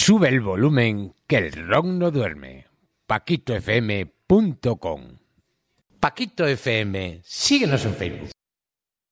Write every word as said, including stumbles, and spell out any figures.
Sube el volumen que el rock no duerme. paquito f m punto com. Paquito F M, síguenos en Facebook.